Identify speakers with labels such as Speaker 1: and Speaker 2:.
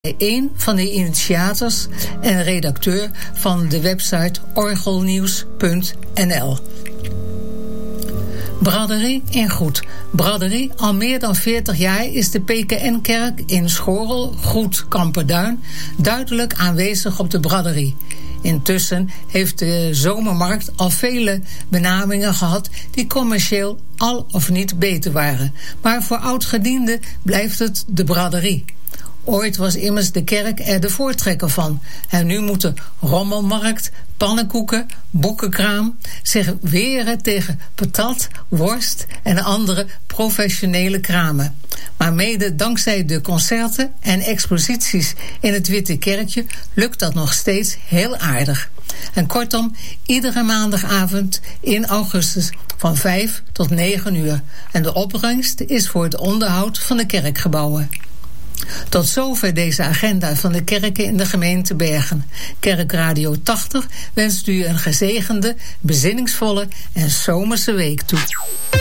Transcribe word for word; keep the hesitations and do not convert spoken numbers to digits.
Speaker 1: een van de initiators en redacteur van de website orgelnieuws punt n l. Braderie in Goed. Braderie, al meer dan veertig jaar is de P K N-kerk in Schorel, Goed, Kamperduin duidelijk aanwezig op de braderie. Intussen heeft de zomermarkt al vele benamingen gehad die commercieel al of niet beter waren. Maar voor oudgedienden blijft het de braderie. Ooit was immers de kerk er de voortrekker van. En nu moeten rommelmarkt, pannenkoeken, boekenkraam zich weren tegen patat, worst en andere professionele kramen. Maar mede dankzij de concerten en exposities in het Witte Kerkje lukt dat nog steeds heel aardig. En kortom, iedere maandagavond in augustus van vijf tot negen uur. En de opbrengst is voor het onderhoud van de kerkgebouwen. Tot zover deze agenda van de kerken in de gemeente Bergen. Kerkradio tachtig wenst u een gezegende, bezinningsvolle en zomerse week toe.